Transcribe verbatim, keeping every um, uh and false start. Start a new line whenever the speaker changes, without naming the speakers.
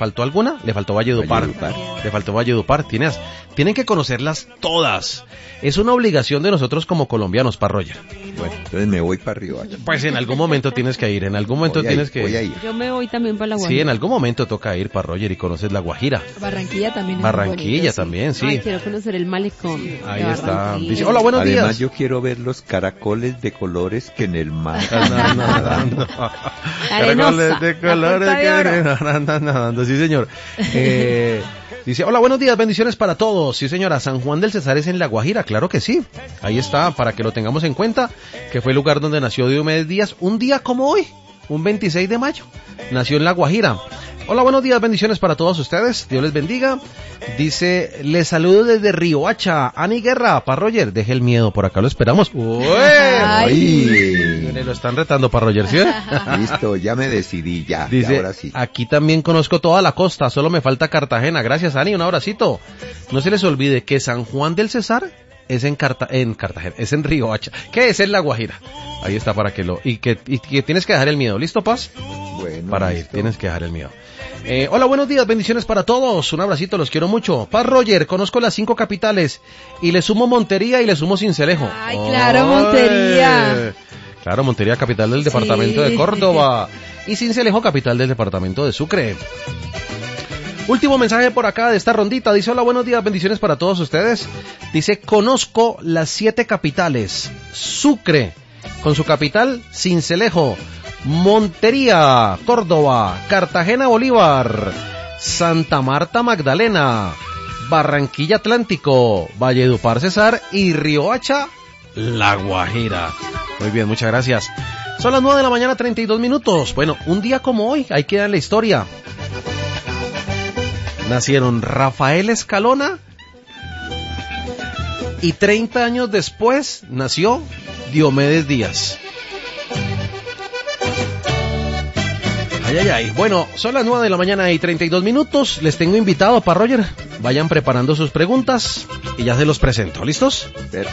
faltó alguna? Le faltó Valledupar.
Valledupar.
Le faltó Valledupar. Tienes, tienen que conocerlas todas. Es una obligación de nosotros como colombianos, pa' Roger.
Bueno, entonces me voy para arriba.
Pues en algún momento tienes que ir, en algún momento
Voy a
tienes
ir,
que
voy a
ir.
ir.
Yo me voy también para la Guajira.
Sí, en algún momento toca ir, pa' Roger, y conoces la Guajira.
Barranquilla también es
Barranquilla
muy bonito, sí.
también, sí.
Ay, quiero conocer el malecón.
Ahí
de
está.
Barranquilla.
Dice, hola, buenos
Además,
días.
yo quiero ver los caracoles de colores que en el mar.
Andan nadando. Caracoles de colores que andan nadando, sí señor. Eh, dice, hola, buenos días, bendiciones para todos. Sí señora, San Juan del Cesar es en La Guajira, claro que sí. Ahí está, para que lo tengamos en cuenta, que fue el lugar donde nació Diomedes Díaz, un día como hoy, un veintiséis de mayo, nació en La Guajira. Hola, buenos días, bendiciones para todos ustedes, Dios les bendiga. Dice, les saludo desde Riohacha, Ani Guerra, pa' Roger, deje el miedo, por acá lo esperamos. Uy,
Ay.
me lo están retando, pa' Roger, ¿sí?
Listo, ya me decidí, ya,
Dice,
ya, ahora sí.
aquí también conozco toda la costa, solo me falta Cartagena. Gracias, Ani, un abracito. No se les olvide que San Juan del Cesar es en, Carta en Cartagena, es en Riohacha, que es en La Guajira. Ahí está para que lo... Y que, y que tienes que dejar el miedo, ¿listo, Paz?
Bueno,
Para
listo.
ir, tienes que dejar el miedo. Eh, hola, buenos días, bendiciones para todos. Un abracito, los quiero mucho. Paz Roger, conozco las cinco capitales y le sumo Montería y le sumo Sincelejo.
Ay, claro, Montería.
Claro, Montería, capital del
Sí.
departamento de Córdoba. Y Sincelejo, capital del departamento de Sucre. Último mensaje por acá de esta rondita. Dice, hola, buenos días, bendiciones para todos ustedes. Dice, conozco las siete capitales. Sucre, con su capital, Sincelejo. Montería, Córdoba, Cartagena, Bolívar, Santa Marta, Magdalena, Barranquilla, Atlántico, Valledupar, Cesar y Riohacha, La Guajira. Muy bien, muchas gracias. Son las nueve de la mañana, treinta y dos minutos. Bueno, un día como hoy, ahí queda en la historia. Nacieron Rafael Escalona y treinta años después nació Diomedes Díaz. Ay, ay, ay. Bueno, son las nueve de la mañana y treinta y dos minutos. Les tengo invitado para Roger. Vayan preparando sus preguntas y ya se los presento. ¿Listos?
Perfecto.